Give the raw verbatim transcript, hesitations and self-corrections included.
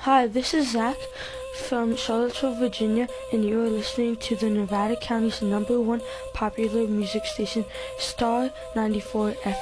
Hi, this is Zach from Charlottesville, Virginia, and you are listening to the Nevada County's number one popular music station, Star ninety-four F M.